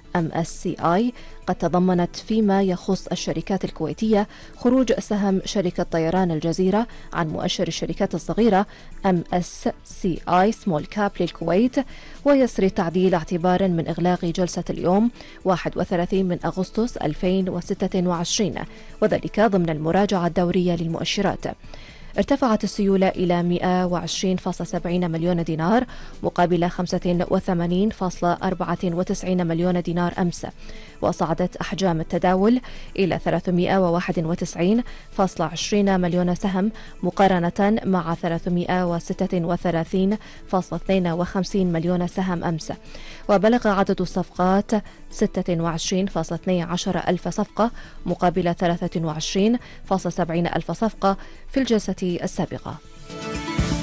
MSCI قد تضمنت فيما يخص الشركات الكويتية خروج سهم شركة طيران الجزيرة عن مؤشر الشركات الصغيرة MSCI Small Cap للكويت، ويسري التعديل اعتبارا من إغلاق جلسة اليوم 31 من أغسطس 2026، وذلك ضمن المراجعة الدورية للمؤشرات. ارتفعت السيولة إلى 120.70 مليون دينار مقابل 85.94 مليون دينار أمس، وصعدت أحجام التداول إلى 391.20 مليون سهم مقارنة مع 336.52 مليون سهم أمس، وبلغ عدد الصفقات 26.12 ألف صفقة مقابل 23.70 ألف صفقة في الجلسة السابقة.